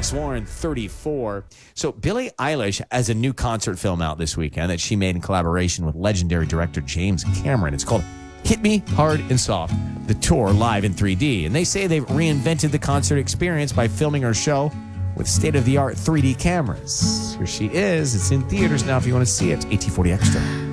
Alex Warren, 34. So Billie Eilish has a new concert film out this weekend that she made in collaboration with legendary director James Cameron. It's called Hit Me Hard and Soft, the tour live in 3D. And they say they've reinvented the concert experience by filming her show with state-of-the-art 3D cameras. Here she is. It's in theaters now if you want to see it. AT40 Extra.